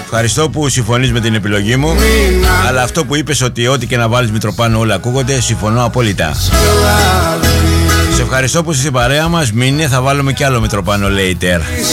Ευχαριστώ που συμφωνείς με την επιλογή μου, αλλά αυτό που είπες ότι ό,τι και να βάλεις Μητροπάνο όλα ακούγονται, συμφωνώ απόλυτα. Σε ευχαριστώ που είσαι στην παρέα μας. Μείνε, θα βάλουμε κι άλλο Μητροπάνο later.